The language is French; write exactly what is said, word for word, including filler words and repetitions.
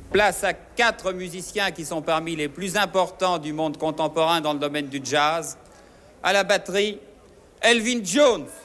Place à quatre musiciens qui sont parmi les plus importants du monde contemporain dans le domaine du jazz. À la batterie, Elvin Jones.